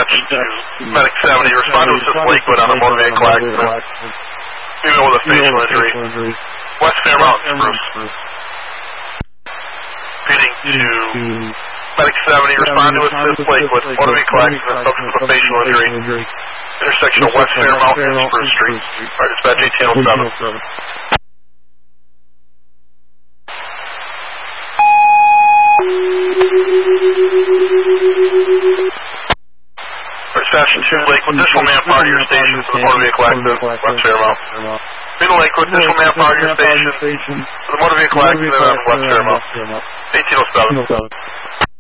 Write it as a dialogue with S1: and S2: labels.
S1: dispatch to Medic 70. Respond to assist Lakewood on a motor vehicle accident. Female with a facial injury. West Fairmount, Spruce. Repeating to Medic 70. Respond to assist Lakewood. Motor vehicle accident. Subject with a facial injury. Intersection of West Fairmount and Spruce Street. Alright, dispatch 1807. Dispatch to Lakewood, additional manpower to your station for the motor vehicle accident, West Fairmount. Middle Lakewood, additional manpower to your station for the motor vehicle accident on West Fairmount. 1807.